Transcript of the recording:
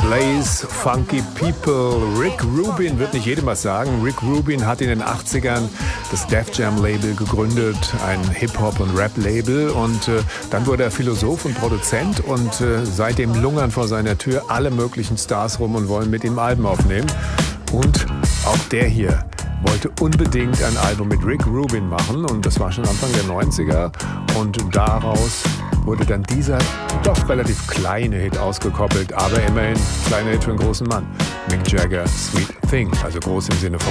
Place, Funky People. Rick Rubin wird nicht jedem was sagen. Rick Rubin hat in den 80ern das Def Jam Label gegründet, ein Hip-Hop- und Rap-Label. Und dann wurde er Philosoph und Produzent. Und seitdem lungern vor seiner Tür alle möglichen Stars rum und wollen mit ihm Alben aufnehmen. Und auch der hier wollte unbedingt ein Album mit Rick Rubin machen. Und das war schon Anfang der 90er. Und daraus wurde dann dieser doch relativ kleine Hit ausgekoppelt, aber immerhin kleiner Hit für einen großen Mann. Mick Jagger, Sweet Thing, also groß im Sinne von